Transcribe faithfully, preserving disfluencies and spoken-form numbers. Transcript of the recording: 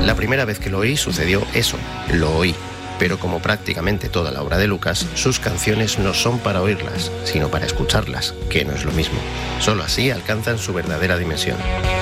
La primera vez que lo oí sucedió eso, lo oí. Pero como prácticamente toda la obra de Lucas, sus canciones no son para oírlas, sino para escucharlas, que no es lo mismo. Solo así alcanzan su verdadera dimensión.